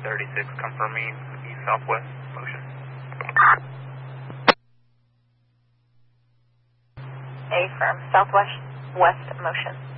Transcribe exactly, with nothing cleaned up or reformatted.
thirty-six confirming east southwest motion. A firm, southwest west motion.